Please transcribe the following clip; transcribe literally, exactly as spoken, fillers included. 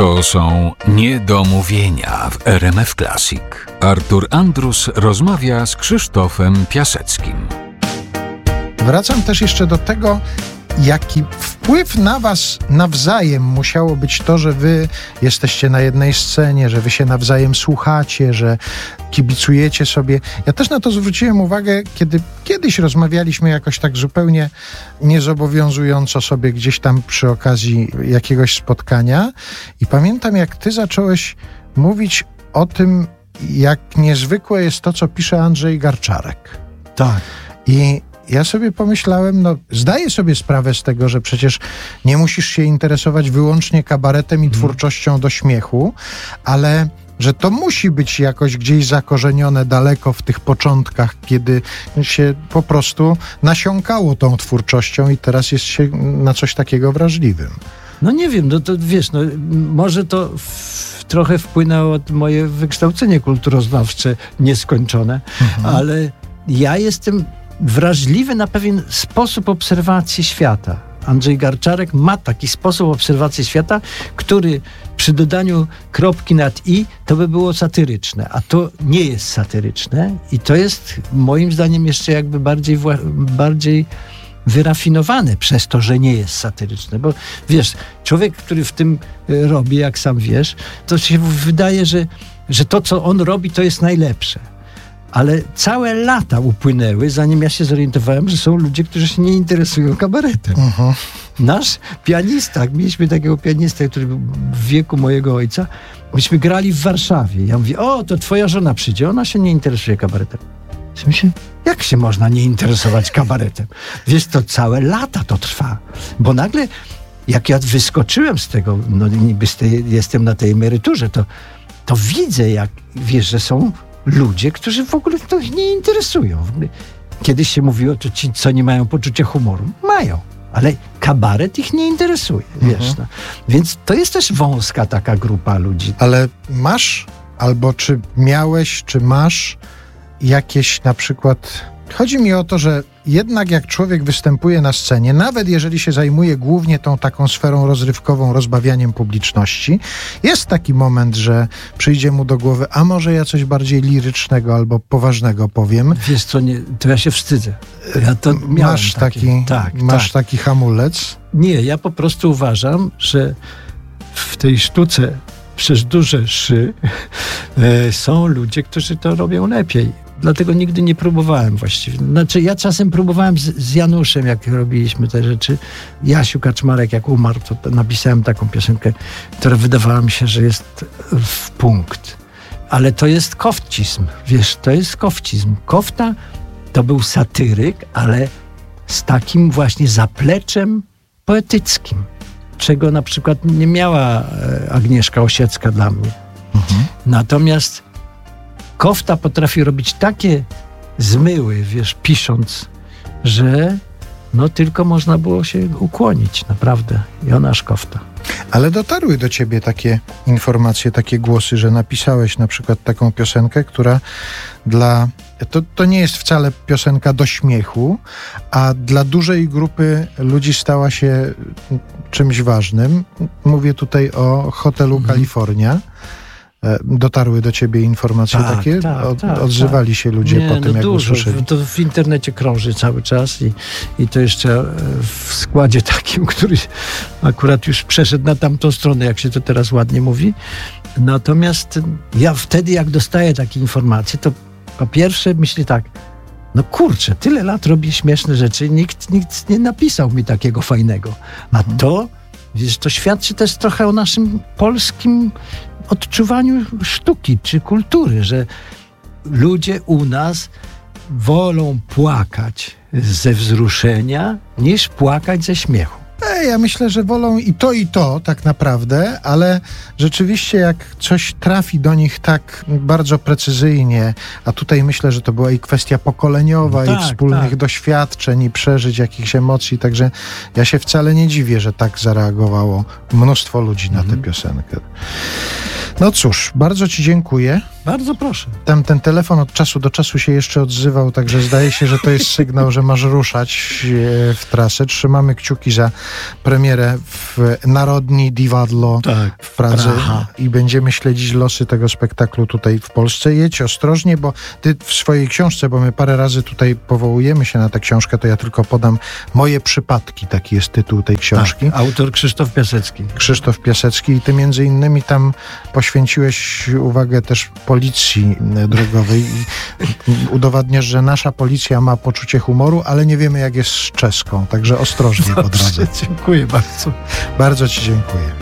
To są Niedomówienia w R M F Classic. Artur Andrus rozmawia z Krzysztofem Piaseckim. Wracam też jeszcze do tego, jaki wpływ na was nawzajem musiało być to, że wy jesteście na jednej scenie, że wy się nawzajem słuchacie, że kibicujecie sobie. Ja też na to zwróciłem uwagę, kiedy kiedyś rozmawialiśmy jakoś tak zupełnie niezobowiązująco sobie gdzieś tam przy okazji jakiegoś spotkania i pamiętam, jak ty zacząłeś mówić o tym, jak niezwykłe jest to, co pisze Andrzej Garczarek. Tak. I ja sobie pomyślałem, no zdaję sobie sprawę z tego, że przecież nie musisz się interesować wyłącznie kabaretem i hmm. twórczością do śmiechu, ale że to musi być jakoś gdzieś zakorzenione daleko w tych początkach, kiedy się po prostu nasiąkało tą twórczością i teraz jest się na coś takiego wrażliwym. No nie wiem, no to wiesz, no może to w, trochę wpłynęło moje wykształcenie kulturoznawcze nieskończone, mhm. ale ja jestem wrażliwy na pewien sposób obserwacji świata. Andrzej Garczarek ma taki sposób obserwacji świata, który przy dodaniu kropki nad i to by było satyryczne, a to nie jest satyryczne i to jest moim zdaniem jeszcze jakby bardziej, bardziej wyrafinowane przez to, że nie jest satyryczne, bo wiesz, człowiek, który w tym robi, jak sam wiesz, to się wydaje, że, że to, co on robi, to jest najlepsze. Ale całe lata upłynęły, zanim ja się zorientowałem, że są ludzie, którzy się nie interesują kabaretem. Uh-huh. Nasz pianista, mieliśmy takiego pianistę, który był w wieku mojego ojca, myśmy grali w Warszawie. Ja mówię, o, to twoja żona przyjdzie, ona się nie interesuje kabaretem. Ja myślę, jak się można nie interesować kabaretem? Wiesz, to całe lata to trwa. Bo nagle, jak ja wyskoczyłem z tego, no niby z tej, jestem na tej emeryturze, to, to widzę, jak, wiesz, że są ludzie, którzy w ogóle to nie interesują. Kiedyś się mówiło, że ci, co nie mają poczucia humoru, mają, ale kabaret ich nie interesuje, wiesz. Mhm. No. Więc to jest też wąska taka grupa ludzi. Ale masz, albo czy miałeś, czy masz jakieś na przykład... Chodzi mi o to, że jednak jak człowiek występuje na scenie, nawet jeżeli się zajmuje głównie tą taką sferą rozrywkową, rozbawianiem publiczności, jest taki moment, że przyjdzie mu do głowy, a może ja coś bardziej lirycznego albo poważnego powiem. Wiesz co, nie, to ja się wstydzę. Ja to masz taki, taki, tak, masz tak. taki hamulec? Nie, ja po prostu uważam, że w tej sztuce przez duże szy e, są ludzie, którzy to robią lepiej. Dlatego nigdy nie próbowałem właściwie. Znaczy ja czasem próbowałem z, z Januszem, jak robiliśmy te rzeczy. Jasiu Kaczmarek, jak umarł, to napisałem taką piosenkę, która wydawała mi się, że jest w punkt. Ale to jest kofcizm. Wiesz, to jest kofcizm. Kofta to był satyryk, ale z takim właśnie zapleczem poetyckim, czego na przykład nie miała Agnieszka Osiecka dla mnie. Mhm. Natomiast Kofta potrafi robić takie zmyły, wiesz, pisząc, że no tylko można było się ukłonić, naprawdę. Jonasz Kofta. Ale dotarły do ciebie takie informacje, takie głosy, że napisałeś na przykład taką piosenkę, która dla... To, to nie jest wcale piosenka do śmiechu, a dla dużej grupy ludzi stała się czymś ważnym. Mówię tutaj o hotelu mhm. Kalifornia. Dotarły do ciebie informacje tak, takie? Tak, Od, tak, odzywali tak. się ludzie nie, po tym, no jak dużo. usłyszeli? To w internecie krąży cały czas i, i to jeszcze w składzie takim, który akurat już przeszedł na tamtą stronę, jak się to teraz ładnie mówi. Natomiast ja wtedy, jak dostaję takie informacje, to po pierwsze myślę tak, no kurczę, tyle lat robię śmieszne rzeczy, nikt, nikt nie napisał mi takiego fajnego. A mhm. to, wiesz, to świadczy też trochę o naszym polskim odczuwaniu sztuki czy kultury, że ludzie u nas wolą płakać ze wzruszenia niż płakać ze śmiechu. Ej, ja myślę, że wolą i to, i to tak naprawdę, ale rzeczywiście jak coś trafi do nich tak bardzo precyzyjnie, a tutaj myślę, że to była i kwestia pokoleniowa, tak, i wspólnych tak. doświadczeń, i przeżyć jakichś emocji, także ja się wcale nie dziwię, że tak zareagowało mnóstwo ludzi na tę piosenkę. No cóż, bardzo ci dziękuję. Bardzo proszę. Tam ten telefon od czasu do czasu się jeszcze odzywał, także zdaje się, że to jest sygnał, że masz ruszać w trasę. Trzymamy kciuki za premierę w Narodni Divadlo Tak, w Pradze Praha. i będziemy śledzić losy tego spektaklu tutaj w Polsce. Jedź ostrożnie, bo ty w swojej książce, bo my parę razy tutaj powołujemy się na tę książkę, to ja tylko podam Moje przypadki, taki jest tytuł tej książki. Tak, autor Krzysztof Piasecki. Krzysztof Piasecki i ty między innymi tam poświęciłeś uwagę też policji drogowej i udowadniasz, że nasza policja ma poczucie humoru, ale nie wiemy jak jest z czeską, także ostrożnie po drodze. Dziękuję bardzo. Bardzo ci dziękuję.